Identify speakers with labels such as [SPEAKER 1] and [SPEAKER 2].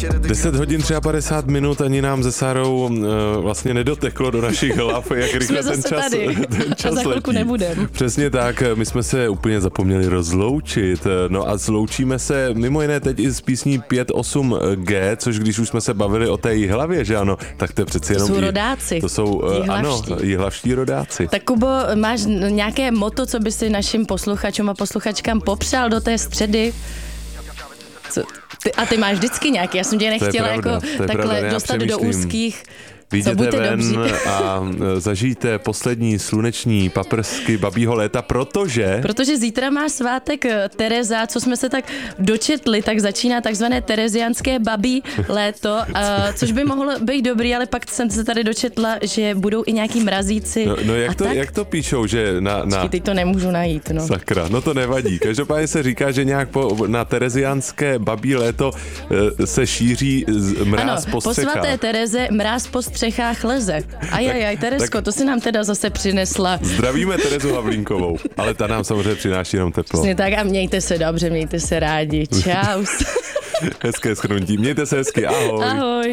[SPEAKER 1] 10 hodin 53 minut, ani nám se Sárou vlastně nedoteklo do našich hlav, jak rychle ten čas
[SPEAKER 2] a za chvilku
[SPEAKER 1] letí.
[SPEAKER 2] nebudem.
[SPEAKER 1] Přesně tak, my jsme se úplně zapomněli rozloučit. No a zloučíme se mimo jiné teď i s písní 5-8G, což když už jsme se bavili o té Jihlavě, že ano, tak to je přeci jenom...
[SPEAKER 2] To jsou rodáci.
[SPEAKER 1] To jsou, ano, jihlavští rodáci.
[SPEAKER 2] Tak Kubo, máš nějaké motto, co by si našim posluchačům a posluchačkám popřál do té středy? Ty máš vždycky nějaký, já jsem tě nechtěla jako takhle dostat do úzkých.
[SPEAKER 1] Vyjděte ven a zažijte poslední sluneční paprsky babího léta, protože
[SPEAKER 2] zítra má svátek Tereza, co jsme se tak dočetli, tak začíná takzvané tereziánské babí léto, což by mohlo být dobrý, ale pak jsem se tady dočetla, že budou i nějaký mrazíci.
[SPEAKER 1] No jak to píšou, že na...
[SPEAKER 2] Teď to nemůžu najít, no.
[SPEAKER 1] Sakra, no to nevadí. Každopádně se říká, že nějak na tereziánské babí léto se šíří mráz po střechách.
[SPEAKER 2] Po svaté Tereze mráz po střechách leze. Ajajaj, Terezko, to si nám teda zase přinesla.
[SPEAKER 1] Zdravíme Terezu Havlínkovou, ale ta nám samozřejmě přináší jenom teplo.
[SPEAKER 2] Přesně tak a mějte se dobře, mějte se rádi. Čau.
[SPEAKER 1] Hezké shrnutí. Mějte se hezky, ahoj.
[SPEAKER 2] Ahoj.